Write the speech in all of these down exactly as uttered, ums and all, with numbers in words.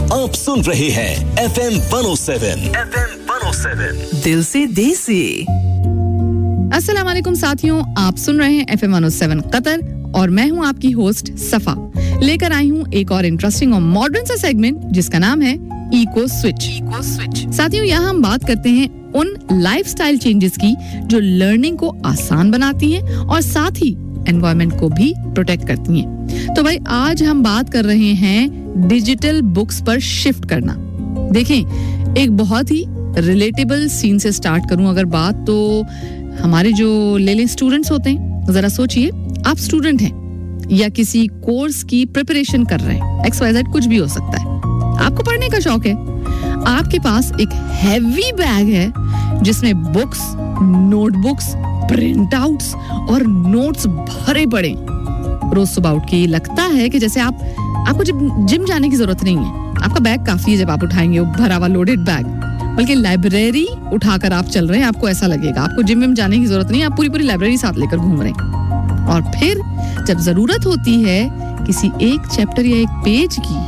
आप सुन रहे हैं F M one O seven F M one O seven दिल से देसी। अस्सलाम वालेकुम साथियों, आप सुन रहे हैं F M one O seven Qatar और मैं हूं आपकी होस्ट सफा। लेकर आई हूं एक और इंटरेस्टिंग और मॉडर्न सा सेगमेंट जिसका नाम है इको स्विच। इको स्विच साथियों, यहाँ हम बात करते हैं उन लाइफस्टाइल चेंजेस की जो लर्निंग को आसान बनाती हैं और साथ ही एनवायरनमेंट को भी प्रोटेक्ट करती हैं। तो भाई आज हम बात कर रहे हैं डिजिटल बुक्स पर शिफ्ट करना। देखें, एक बहुत ही रिलेटेबल सीन से स्टार्ट करूं अगर बात, तो हमारे जो ले लें स्टूडेंट्स होते हैं, जरा सोचिए आप स्टूडेंट हैं या किसी कोर्स की प्रिपरेशन कर रहे हैं, एक्स वाई जेड कुछ भी हो सकता है, आपको पढ़ने का शौक है, आपके पास एक हैवी बैग है जिसमें बुक्स, नोटबुक्स, प्रिंट आउट्स और नोट्स भरे पड़े। रोज सुबह उठ के लगता है कि जैसे आप आपको जिम जिम जाने की जरूरत नहीं है, आपका बैग काफी है जब आप उठाएंगे वो भरा हुआ लोडेड बैग, बल्कि लाइब्रेरी उठाकर आप चल रहे हैं, आपको ऐसा लगेगा। आपको जिम में जाने की जरूरत नहीं है, आप पूरी पूरी लाइब्रेरी साथ लेकर घूम रहे हैं। और फिर जब जरूरत होती है किसी एक चैप्टर या एक पेज की,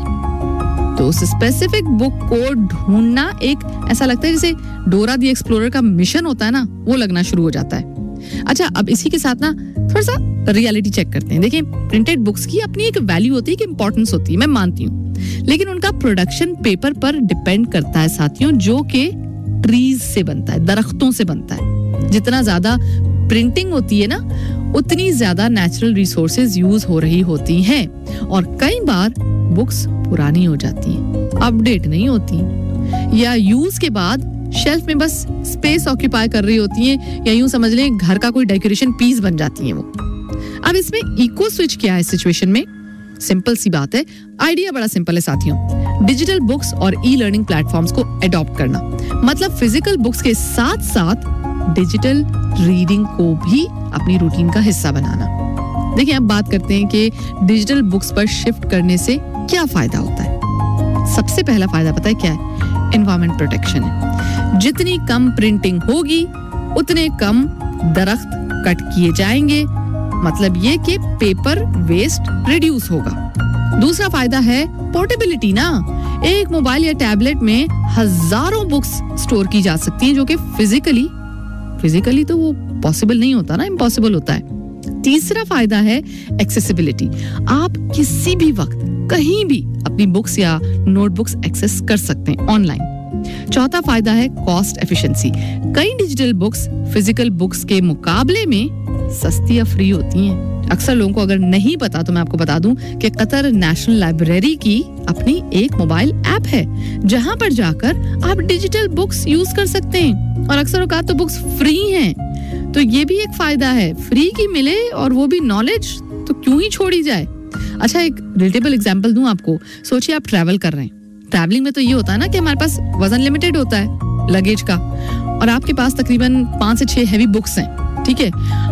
तो उस स्पेसिफिक बुक को ढूंढना एक ऐसा लगता है जैसे डोरा दी एक्सप्लोरर का मिशन होता है ना, वो लगना शुरू हो जाता है। अच्छा, अब इसी के साथ ना थोड़ा सा रियलिटी चेक करते हैं। देखिए, प्रिंटेड बुक्स की अपनी एक वैल्यू होती है, कि इंपॉर्टेंस होती है, मैं मानती हूँ, लेकिन उनका प्रोडक्शन पेपर पर डिपेंड करता है साथियों, जो कि ट्रीज से बनता है, दरख्तों से बनता है। जितना ज्यादा प्रिंटिंग होती है ना, उतनी ज्यादा नेचुरल रिसोर्सेज यूज हो रही होती हैं और कई बार बुक्स पुरानी हो जाती हैं, अपडेट नहीं होती, या यूज के बाद शेल्फ में बस स्पेस ऑक्यूपाई कर रही होती हैं, या यूं समझ लें घर का कोई डेकोरेशन पीस बन जाती हैं वो। अब इसमें इको स्विच क्या है सिचुएशन में? सिंपल सी बात है, आइडिया बड़ा सिंपल है साथियों। डिजिटल बुक्स और ई लर्निंग प्लेटफॉर्म्स को अडॉप्ट करना, मतलब फिजिकल बुक्स के साथ साथ डिजिटल रीडिंग को भी अपनी रूटीन का हिस्सा बनाना। देखिए, अब बात करते हैं कि डिजिटल बुक्स पर शिफ्ट करने से क्या फायदा होता है। सबसे पहला फायदा पता है क्या है? एनवायरनमेंट प्रोटेक्शन है। जितनी कम प्रिंटिंग होगी उतने कम दरख्त कट किए जाएंगे, मतलब ये कि पेपर वेस्ट रिड्यूस होगा। दूसरा फायदा है पोर्टेबिलिटी ना, एक मोबाइल या टैबलेट में हजारों बुक्स स्टोर की जा सकती हैं, जो कि फिजिकली फिजिकली तो वो पॉसिबल नहीं होता ना, इम्पॉसिबल होता है। तीसरा फायदा है एक्सेसिबिलिटी, आप किसी भी वक्त कहीं भी अपनी बुक्स या नोटबुक्स एक्सेस कर सकते हैं ऑनलाइन। चौथा फायदा है कॉस्ट एफिशिएंसी, कई डिजिटल बुक्स फिजिकल बुक्स के मुकाबले में सस्ती या फ्री होती हैं। अक्सर लोगों को अगर नहीं पता तो मैं आपको बता दूं कि कतर नेशनल लाइब्रेरी की अपनी एक मोबाइल ऐप है, जहां पर जाकर आप डिजिटल बुक्स यूज कर सकते हैं, और अक्सर औकात तो बुक्स फ्री हैं। तो ये भी एक फायदा है, फ्री की मिले और वो भी नॉलेज, तो क्यों ही छोड़ी जाए। अच्छा, एक रिलेटेबल एग्जांपल दूं आपको। सोचिए आप ट्रैवल कर रहे हैं, ट्रैवलिंग में तो ये होता है ना कि हमारे पास वजन लिमिटेड होता है लगेज का, और आपके पास तकरीबन पांच से छह हैवी बुक्स हैं, ठीक है।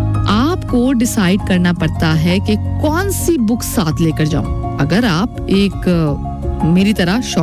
आपको डिसाइड करना पड़ता है कि कौन सी बुक साथ लेकर जाऊं। अगर आप एक मेरी तरह